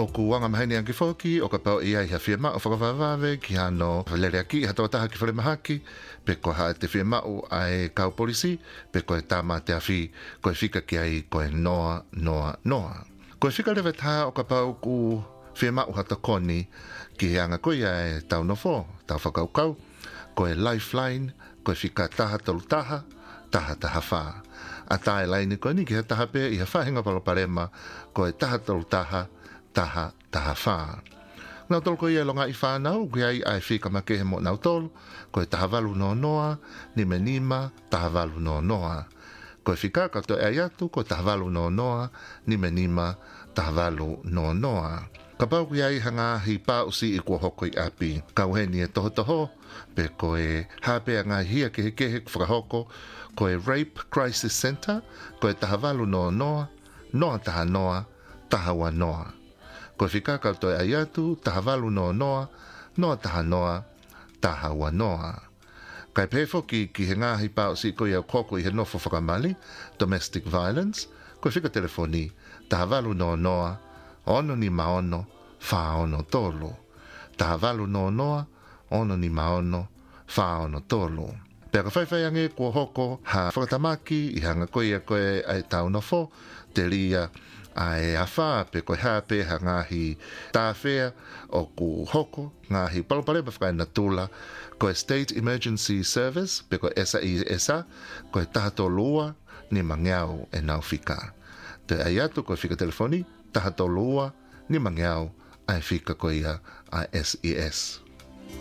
O kuanga mahini anki foki, o ka pau ia i ha whiama o whakawawave ki hano lere aki, ha taha ki whare mahaki, pe ko ha te whiama o ai kau polisi, pe ko e tāma te awhi, ko e whika ki ai ko e noa. Ko e whika lewe tā o ka pau ku whiama o hata koni, ki anga koe ai tau nofo, tau whakaukau, ko e lifeline, ko e whika taha tolu taha wha. A tae laini ko ni ki ha taha pe i ha whahinga palaparema, ko e taha tolu taha wha. Nau tolu ko ia longa i whanau, ki ai ai whika makehe mo nau tolu, ko e taha walu no noa, ni me nima, taha walu no noa. Ko e whika kato e atu, ko taha walu no noa, ni me nima, taha walu no noa. Ka pau ki ai hanga hi pā usi i kua hoko i api. Kau he ni e toho, pe ko e hapea ngā hia ke he whakahoko, ko e Rape Crisis Center, ko e taha walu no noa, noa taha wa noa. Ko e whika katoe ai atu, taha walu no noa, noa taha wa noa. Kai pēwhoki ki he ngāhi pāo si ko iau koko i he nofo whakamali, domestic violence, ko e whika telefoni, taha walu no noa, ono ni maono, whaono tolo. Taha walu no noa, ono ni maono, whaono tolo. Pea ka whaiwhai ange kua hoko ha whakatamaki i hanga koe ai tau nofo, te ria ai awha pe koe hape ha ngāhi tāwhea o ku hoko, ngāhi palopaleba whakai na tūla, koe State Emergency Service, pe koe SAISA, koe tahato lua ni mangiau e nau whika. Te ai atu koe whika telefoni, tahato lua ni mangiau ai whika koe ia a SES.